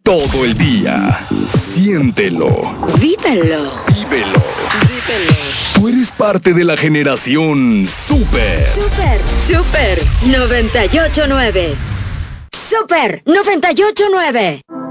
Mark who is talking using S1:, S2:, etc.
S1: todo el día. Siéntelo.
S2: Vívelo.
S1: Vívelo. Tú eres parte de la generación Super.
S2: Super 98.9. Super 98.9.